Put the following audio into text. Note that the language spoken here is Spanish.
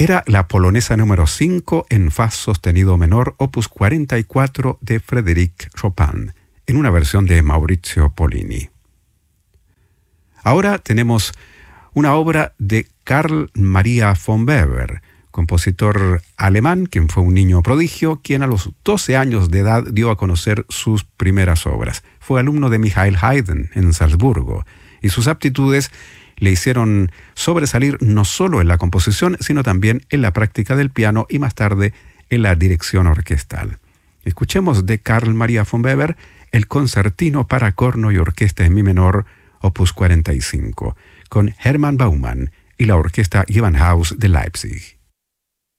Era la polonesa número 5 en fa sostenido menor, opus 44 de Frédéric Chopin, en una versión de Maurizio Pollini. Ahora tenemos una obra de Carl Maria von Weber, compositor alemán, quien fue un niño prodigio, quien a los 12 años de edad dio a conocer sus primeras obras. Fue alumno de Michael Haydn en Salzburgo, y sus aptitudes le hicieron sobresalir no solo en la composición, sino también en la práctica del piano y más tarde en la dirección orquestal. Escuchemos de Carl Maria von Weber el concertino para corno y orquesta en mi menor, opus 45, con Hermann Baumann y la orquesta Gewandhaus de Leipzig.